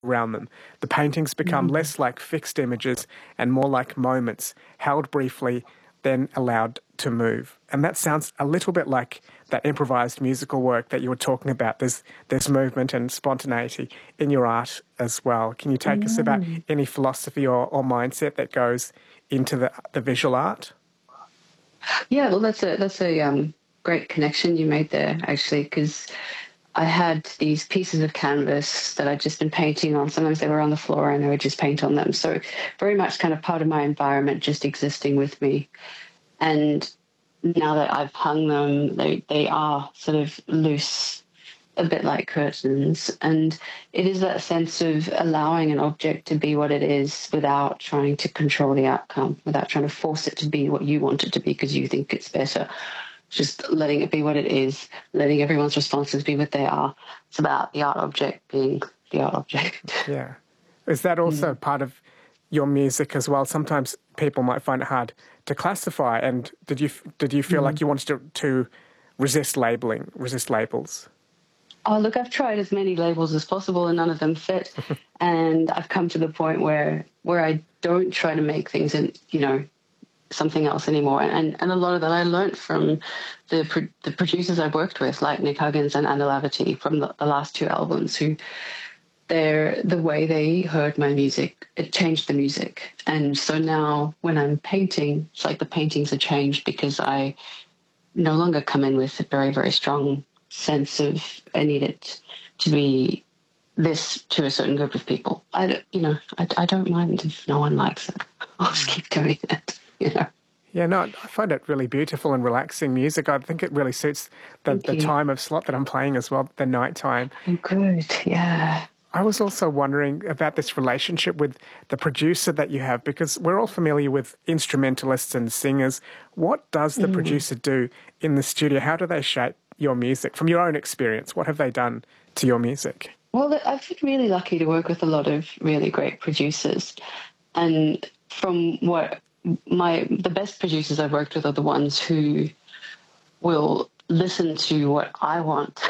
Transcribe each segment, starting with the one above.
around them. The paintings become less like fixed images and more like moments, held briefly, then allowed to move. And that sounds a little bit like that improvised musical work that you were talking about. There's movement and spontaneity in your art as well. Can you take us about any philosophy or mindset that goes into the visual art? Yeah, well, that's a great connection you made there, actually, because I had these pieces of canvas that I'd just been painting on. Sometimes they were on the floor and I would just paint on them. So very much kind of part of my environment just existing with me. And now that I've hung them, they are sort of loose, a bit like curtains. And it is that sense of allowing an object to be what it is without trying to control the outcome, without trying to force it to be what you want it to be because you think it's better. Just letting it be what it is, letting everyone's responses be what they are. It's about the art object being the art object. Yeah. Is that also part of your music as well? Sometimes people might find it hard to classify. And did you feel like you wanted to resist labels? Oh, look, I've tried as many labels as possible and none of them fit. And I've come to the point where I don't try to make things in, something else anymore. And a lot of that I learned from the producers I've worked with, like Nick Huggins and Anna Laverty from the last two albums, who the way they heard my music, it changed the music. And so now when I'm painting, it's like the paintings are changed because I no longer come in with a very, very strong sense of I need it to be this to a certain group of people. I don't mind if no one likes it. I'll just keep doing it. Yeah, no, I find it really beautiful and relaxing music. I think it really suits the time of slot that I'm playing as well, the night time. Oh, good, yeah. I was also wondering about this relationship with the producer that you have, because we're all familiar with instrumentalists and singers. What does the producer do in the studio? How do they shape your music? From your own experience, what have they done to your music? Well, I've been really lucky to work with a lot of really great producers. And from what the best producers I've worked with are the ones who will listen to what I want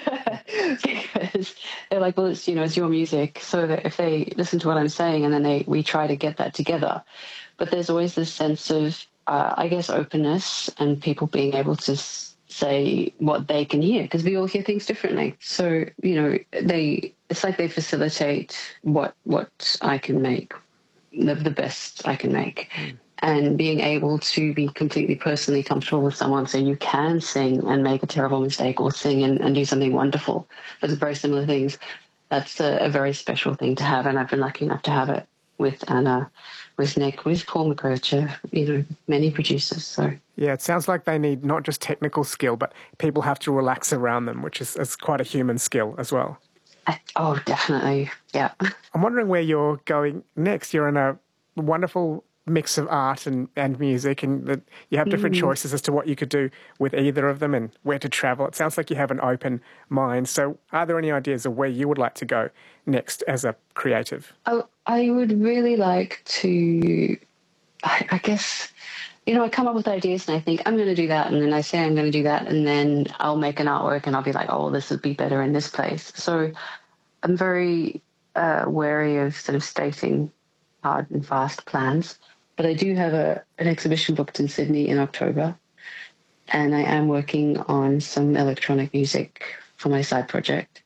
because they're like, well, it's your music. So that if they listen to what I'm saying and then we try to get that together. But there's always this sense of, I guess, openness and people being able to say what they can hear because we all hear things differently. So, it's like they facilitate what I can make, the best I can make. And being able to be completely personally comfortable with someone so you can sing and make a terrible mistake or sing and do something wonderful. Those are very similar things. That's a very special thing to have, and I've been lucky enough to have it with Anna, with Nick, with Paul McGrocher, many producers. So yeah, it sounds like they need not just technical skill, but people have to relax around them, which is quite a human skill as well. Oh, definitely, yeah. I'm wondering where you're going next. You're in a wonderful mix of art and music, and you have different choices as to what you could do with either of them and where to travel. It sounds like you have an open mind. So are there any ideas of where you would like to go next as a creative? I would really like to, I guess, I come up with ideas and I think I'm going to do that, and then I say I'm going to do that, and then I'll make an artwork and I'll be like, oh, this would be better in this place. So I'm very wary of sort of stating hard and fast plans. But I do have an exhibition booked in Sydney in October, and I am working on some electronic music for my side project.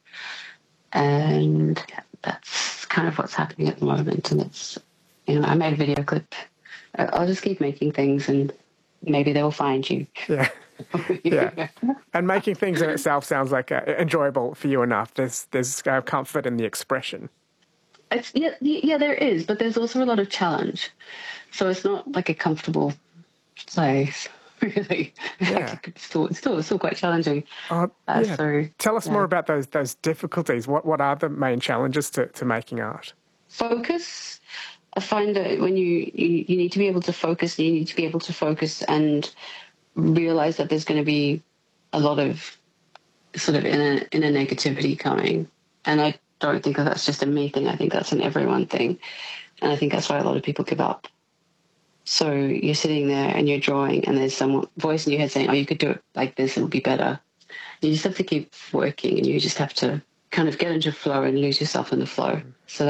And that's kind of what's happening at the moment. And it's, I made a video clip. I'll just keep making things and maybe they'll find you. Yeah. Yeah. And making things in itself sounds like enjoyable for you enough. There's comfort in the expression. Yeah, there is, but there's also a lot of challenge. So it's not like a comfortable place, really. Yeah. It's still quite challenging. Yeah. So tell us more about those difficulties. What are the main challenges to making art? Focus. I find that when you need to be able to focus, you need to be able to focus and realize that there's going to be a lot of sort of inner negativity coming. And I don't think that's just a me thing. I think that's an everyone thing. And I think that's why a lot of people give up. So you're sitting there and you're drawing and there's some voice in your head saying, oh, you could do it like this, it'll be better. You just have to keep working and you just have to kind of get into flow and lose yourself in the flow. So